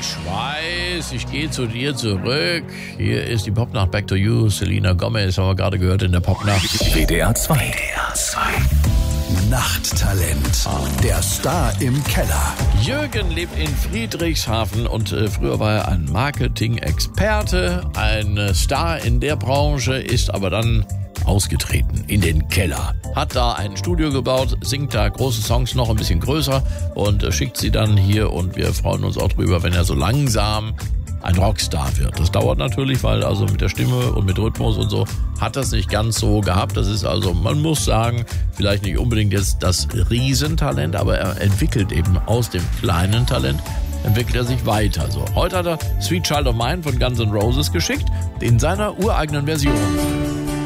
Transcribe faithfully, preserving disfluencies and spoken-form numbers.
Ich weiß, ich gehe zu dir zurück. Hier ist die Popnacht Back to You. Selena Gomez haben wir gerade gehört in der Popnacht. W D R zwei. W D R zwei. Nachttalent. Der Star im Keller. Jürgen lebt in Friedrichshafen und äh, früher war er ein Marketing-Experte, ein äh, Star in der Branche, ist aber dann ausgetreten in den Keller. Hat da ein Studio gebaut, singt da große Songs noch ein bisschen größer und äh, schickt sie dann hier und wir freuen uns auch drüber, wenn er so langsam ein Rockstar wird. Das dauert natürlich, weil also mit der Stimme und mit Rhythmus und so hat das nicht ganz so gehabt. Das ist also, man muss sagen, vielleicht nicht unbedingt jetzt das Riesentalent, aber er entwickelt eben aus dem kleinen Talent, entwickelt er sich weiter. So, heute hat er Sweet Child of Mine von Guns N' Roses geschickt, in seiner ureigenen Version.